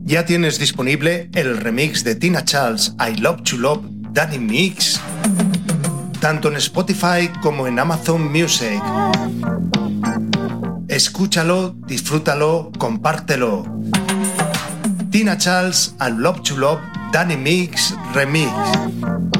Ya tienes disponible el remix de Tina Charles, I Love to Love, Danny Mix, tanto en Spotify como en Amazon Music. Escúchalo, disfrútalo, compártelo. Tina Charles, I Love to Love, Danny Mix, remix.